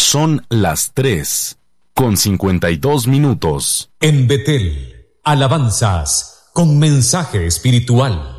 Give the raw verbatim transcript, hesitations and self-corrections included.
Son las tres, con cincuenta y dos minutos. En Betel, alabanzas con mensaje espiritual.